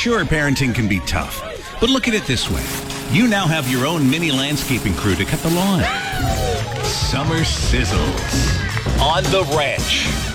Sure, parenting can be tough, but look at it this way. You now have your own mini landscaping crew to cut the lawn. Summer sizzles on The Ranch.